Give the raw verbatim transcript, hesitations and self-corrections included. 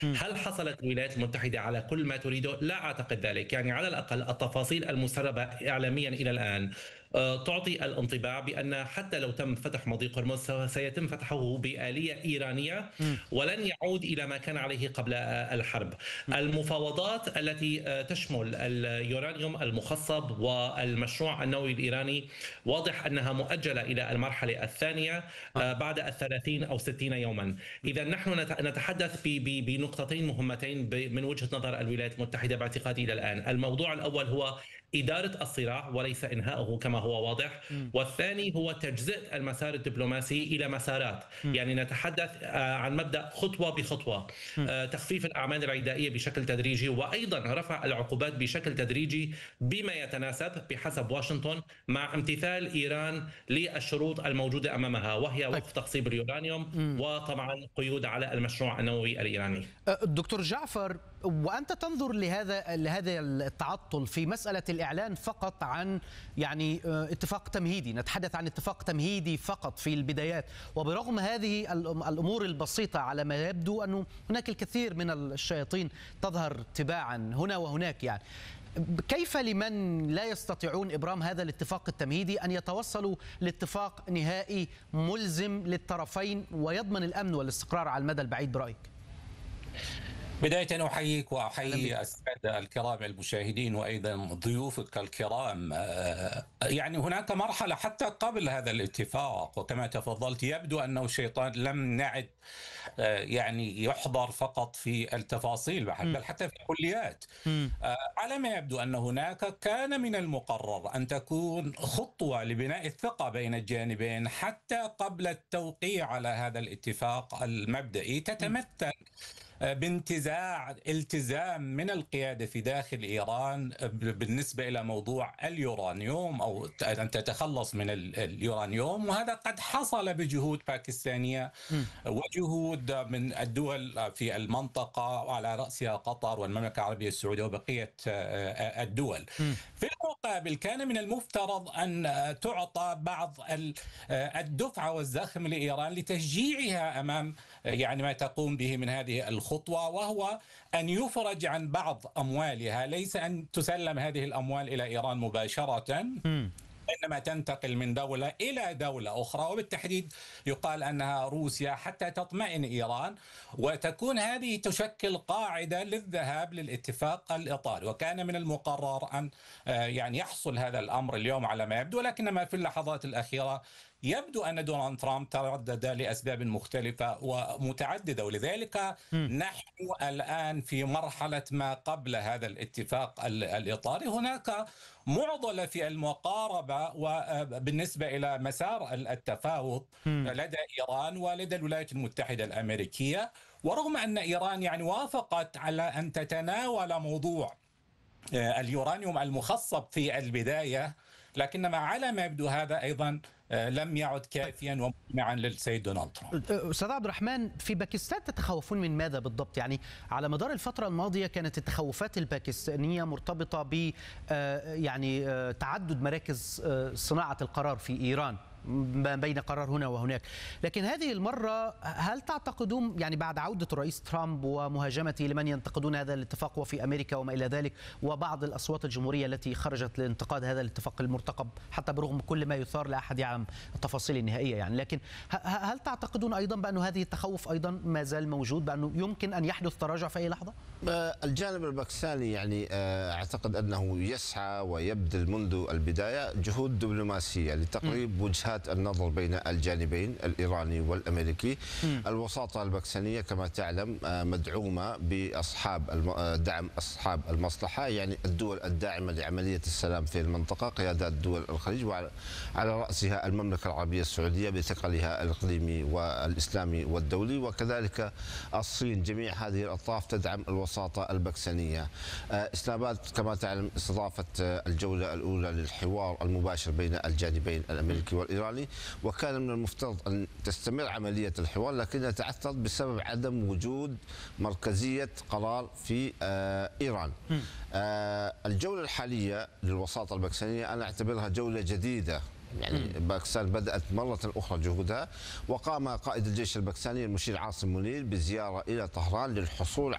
هل حصلت الولايات المتحدة على كل ما تريده؟ لا أعتقد ذلك. يعني على الأقل التفاصيل المسربة إعلاميا إلى الآن آه، تعطي الانطباع بأن حتى لو تم فتح مضيق هرمز سيتم فتحه بآلية إيرانية ولن يعود إلى ما كان عليه قبل آه، الحرب. المفاوضات التي آه، تشمل اليورانيوم المخصب والمشروع النووي الإيراني واضح أنها مؤجلة إلى المرحلة الثانية آه، بعد الثلاثين أو ستين يوما. إذا نحن نتحدث بنقطتين مهمتين من وجهة نظر الولايات المتحدة باعتقادي إلى الآن. الموضوع الأول هو إدارة الصراع وليس إنهاؤه كما هو واضح، والثاني هو تجزئة المسار الدبلوماسي إلى مسارات. يعني نتحدث عن مبدأ خطوة بخطوة، تخفيف الأعمال العدائية بشكل تدريجي، وأيضا رفع العقوبات بشكل تدريجي بما يتناسب بحسب واشنطن مع امتثال إيران للشروط الموجودة أمامها، وهي وقف تخصيب اليورانيوم وطبعا قيود على المشروع النووي الإيراني. دكتور جعفر، وأنت تنظر لهذا لهذا التعطل في مسألة الإعلان فقط عن يعني اتفاق تمهيدي، نتحدث عن اتفاق تمهيدي فقط في البدايات، وبرغم هذه الأمور البسيطة على ما يبدو أنه هناك الكثير من الشياطين تظهر تباعا هنا وهناك. يعني كيف لمن لا يستطيعون إبرام هذا الاتفاق التمهيدي أن يتوصلوا لاتفاق نهائي ملزم للطرفين ويضمن الأمن والاستقرار على المدى البعيد برأيك؟ بداية أحييك وأحيي السادة الكرام المشاهدين وأيضا ضيوفك الكرام. يعني هناك مرحلة حتى قبل هذا الاتفاق، وكما تفضلت يبدو أنه الشيطان لم نعد يعني يحضر فقط في التفاصيل بل حتى في الكليات. على ما يبدو أن هناك كان من المقرر أن تكون خطوة لبناء الثقة بين الجانبين حتى قبل التوقيع على هذا الاتفاق المبدئي، تتمثل بانتزاع التزام من القيادة في داخل إيران بالنسبة إلى موضوع اليورانيوم أو أن تتخلص من اليورانيوم، وهذا قد حصل بجهود باكستانية وجهود من الدول في المنطقة وعلى رأسها قطر والمملكة العربية السعودية وبقية الدول. في المقابل كان من المفترض أن تعطى بعض الدفعة والزخم لإيران لتشجيعها أمام يعني ما تقوم به من هذه الخطوة، وهو أن يفرج عن بعض أموالها، ليس أن تسلم هذه الأموال إلى إيران مباشرة، إنما تنتقل من دولة إلى دولة أخرى، وبالتحديد يقال أنها روسيا، حتى تطمئن إيران وتكون هذه تشكل قاعدة للذهاب للاتفاق الإطاري. وكان من المقرر أن يعني يحصل هذا الأمر اليوم على ما يبدو، لكنما في اللحظات الأخيرة يبدو أن دونالد ترامب تردد لأسباب مختلفة ومتعددة، ولذلك نحن الآن في مرحلة ما قبل هذا الاتفاق الإطاري. هناك معضلة في المقاربة وبالنسبة إلى مسار التفاوض لدى إيران ولدى الولايات المتحدة الأمريكية، ورغم أن إيران يعني وافقت على أن تتناول موضوع اليورانيوم المخصب في البداية، لكنما على ما يبدو هذا أيضا لم يعد كافيا ومقنعا للسيد دونالد ترامب. أستاذ عبد الرحمن، في باكستان تتخوفون من ماذا بالضبط؟ يعني على مدار الفترة الماضية كانت التخوفات الباكستانية مرتبطة ب يعني تعدد مراكز صناعة القرار في إيران، ما بين قرار هنا وهناك، لكن هذه المرة هل تعتقدون يعني بعد عودة الرئيس ترامب ومهاجمته لمن ينتقدون هذا الاتفاق وفي أمريكا وما إلى ذلك، وبعض الأصوات الجمهورية التي خرجت لانتقاد هذا الاتفاق المرتقب حتى برغم كل ما يثار لا أحد يعلم التفاصيل النهائية يعني، لكن هل تعتقدون أيضا بأن هذه التخوف أيضا ما زال موجود، بأنه يمكن أن يحدث تراجع في أي لحظة؟ الجانب الباكستاني يعني أعتقد أنه يسعى ويبذل منذ البداية جهود دبلوماسية لتقريب وجهات النظر بين الجانبين الإيراني والأمريكي. م. الوساطة الباكستانية كما تعلم مدعومة بأصحاب دعم أصحاب المصلحة، يعني الدول الداعمة لعملية السلام في المنطقة، قيادات دول الخليج وعلى رأسها المملكة العربية السعودية بثقلها الإقليمي والإسلامي والدولي، وكذلك الصين. جميع هذه الأطراف تدعم الوساطة الباكستانية. إسلام آباد كما تعلم استضافت الجولة الأولى للحوار المباشر بين الجانبين الأمريكي والإيراني، وكان من المفترض أن تستمر عملية الحوار، لكنها تعثرت بسبب عدم وجود مركزية قرار في إيران. الجولة الحالية للوساطة الباكستانية أنا أعتبرها جولة جديدة، يعني باكستان بدأت مرة أخرى جهودها، وقام قائد الجيش الباكستاني المشير عاصم منير بزيارة إلى طهران للحصول